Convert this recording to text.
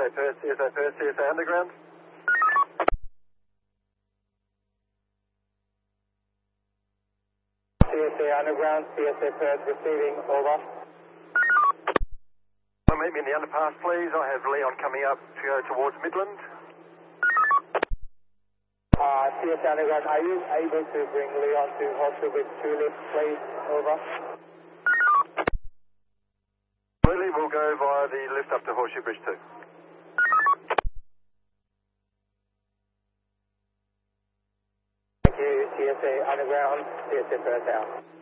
CSA Perth, CSA Perth, CSA Underground. CSA Underground, CSA Perth receiving, over. Meet me in the underpass, please. I have Leon coming up to go towards Midland. CSA Underground, are you able to bring Leon to Horseshoe Bridge 2 lift, please? Over. Absolutely, we'll go via the lift up to Horseshoe Bridge 2. Thank you, CSA Underground, CSA Perth out.